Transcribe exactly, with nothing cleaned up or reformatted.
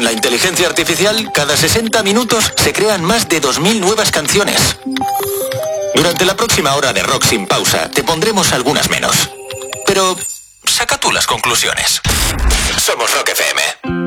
la inteligencia artificial, cada sesenta minutos se crean más de dos mil nuevas canciones. Durante la próxima hora de Rock Sin Pausa, te pondremos algunas menos. Pero saca tú las conclusiones. Somos Rock F M.